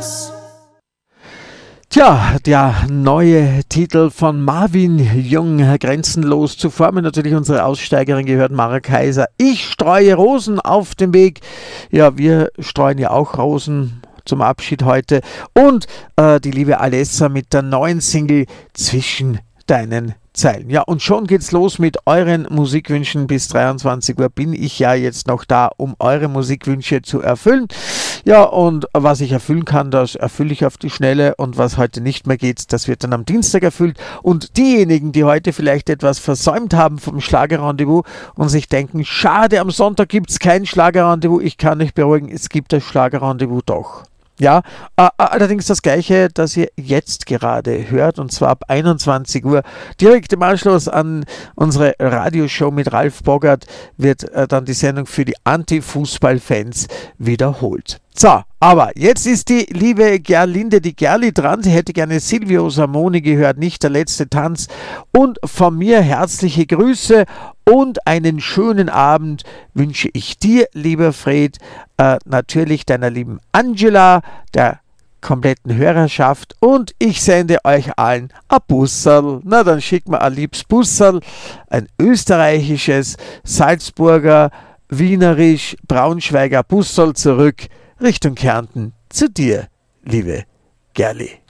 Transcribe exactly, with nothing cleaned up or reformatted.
Tja, der neue Titel von Marvin Jung, Grenzenlos. Zuvor haben wir natürlich unsere Aussteigerin gehört, Mara Kaiser. Ich streue Rosen auf dem Weg. Ja, wir streuen ja auch Rosen zum Abschied heute. Und äh, die liebe Alessa mit der neuen Single Zwischen deinen Zeilen. Ja, und schon geht's los mit euren Musikwünschen. Bis dreiundzwanzig Uhr bin ich ja jetzt noch da, um eure Musikwünsche zu erfüllen. Ja, und was ich erfüllen kann, das erfülle ich auf die Schnelle, und was heute nicht mehr geht, das wird dann am Dienstag erfüllt. Und diejenigen, die heute vielleicht etwas versäumt haben vom Schlagerrendezvous und sich denken, schade, am Sonntag gibt's kein Schlagerrendezvous, ich kann euch beruhigen, es gibt das Schlagerrendezvous doch. Ja, äh, allerdings das Gleiche, das ihr jetzt gerade hört, und zwar ab einundzwanzig Uhr, direkt im Anschluss an unsere Radioshow mit Ralf Boggart, wird äh, dann die Sendung für die Anti-Fußball-Fans wiederholt. So, aber jetzt ist die liebe Gerlinde, die Gerli, dran. Sie hätte gerne Silvio Samoni gehört, nicht der letzte Tanz. Und von mir herzliche Grüße und einen schönen Abend wünsche ich dir, lieber Fred, äh, natürlich deiner lieben Angela, der kompletten Hörerschaft, und ich sende euch allen ein Busserl. Na, dann schicken wir ein liebes Busserl, ein österreichisches, Salzburger, Wienerisch, Braunschweiger Busserl zurück Richtung Kärnten zu dir, liebe Gerli.